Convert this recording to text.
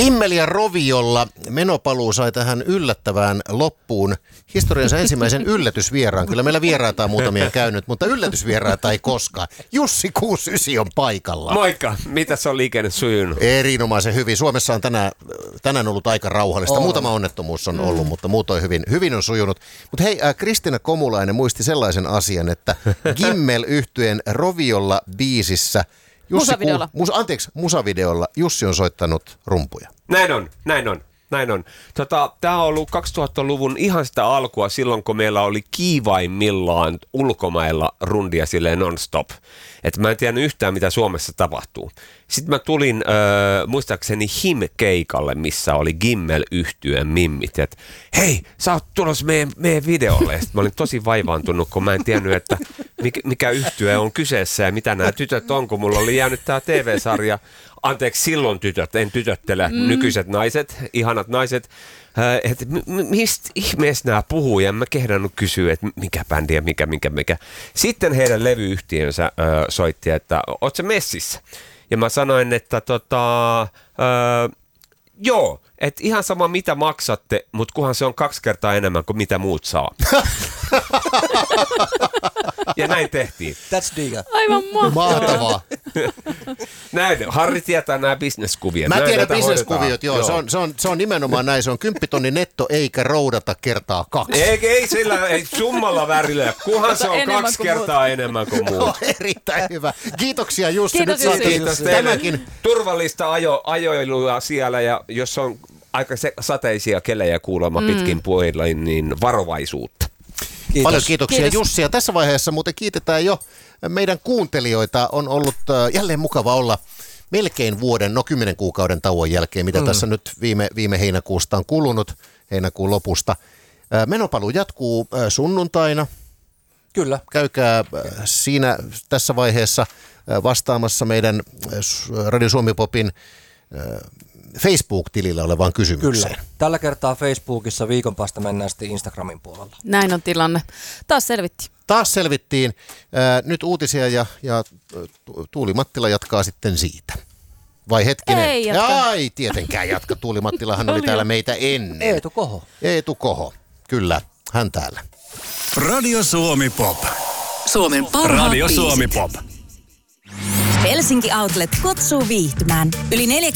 Gimmel ja Roviolla menopaluu sai tähän yllättävään loppuun historiansa ensimmäisen yllätysvieraan. Kyllä meillä vieraita on muutamia käynyt, mutta yllätysvieraita ei koskaan. Jussi 69 on paikalla. Moikka! Mitäs on liikenne sujunut? Erinomaisen hyvin. Suomessa on tänään ollut aika rauhallista. Muutama onnettomuus on ollut, mutta muutoin hyvin on sujunut. Mutta hei, Kristiina Komulainen muisti sellaisen asian, että Gimmel yhtyeen Roviolla biisissä musavideolla Jussi on soittanut rumpuja. Näin on. Tämä on ollut 2000-luvun ihan sitä alkua silloin, kun meillä oli kiivaimmillaan ulkomailla rundia silleen non-stop. Että mä en tiedä yhtään, mitä Suomessa tapahtuu. Sitten mä tulin muistaakseni HIM-keikalle, missä oli Gimmel-yhtyeen mimmit. Että hei, sä oot tulossa meidän videolle. Sitten mä olin tosi vaivaantunut, kun mä en tiennyt, että mikä yhtye on kyseessä ja mitä nämä tytöt on, kun mulla oli jäänyt tää TV-sarja. Anteeksi, silloin tytöt, en tytöttele, nykyiset naiset, ihanat naiset, että mistä ihmeessä nämä puhuu, ja mä kehdannut kysyä, että mikä bändi ja mikä. Sitten heidän levyyhtiönsä soitti, että oot sä messissä? Ja mä sanoin, että joo, että ihan sama mitä maksatte, mutta kunhan se on 2 kertaa enemmän kuin mitä muut saa. Ja näin tehtiin. That's diga. Aivan Mahtavaa. Näin, Harri tietää nämä bisneskuviot. Mä tiedän bisneskuviot, joo. Se on nimenomaan näin. Se on 10 000 netto eikä roudata kertaa 2. Ei sillä, ei summalla värillä, kunhan se on 2 kertaa enemmän kuin muut. No, erittäin hyvä. Kiitoksia Jussi. Kiitos, nyt saatiin Kiitos teille. tämäkin. Turvallista ajoilua siellä, ja jos on aika sateisia kelejä kuulemma pitkin puolilla, niin varovaisuutta. Kiitos. Paljon kiitoksia Jussi. Ja tässä vaiheessa muuten kiitetään jo meidän kuuntelijoita. On ollut jälleen mukava olla melkein vuoden, 10 kuukauden tauon jälkeen, mitä tässä nyt viime heinäkuusta on kulunut, heinäkuun lopusta. Menopaluu jatkuu sunnuntaina. Kyllä. Käykää siinä tässä vaiheessa vastaamassa meidän Radio Suomi Popin Facebook-tilillä olevaan kysymykseen. Kyllä. Tällä kertaa Facebookissa, viikon päästä mennään sitten Instagramin puolella. Näin on tilanne. Taas selvittiin. Nyt uutisia ja Tuuli Mattila jatkaa sitten siitä. Vai hetkinen? Ei jatka. Ai, tietenkään jatka. Tuuli Mattilahan oli täällä meitä ennen. Eetu Koho. Kyllä, hän täällä. Radio Suomi Pop. Suomen parhaat Radio biisit. Suomi Pop. Helsinki Outlet kutsuu viihtymään. Yli 40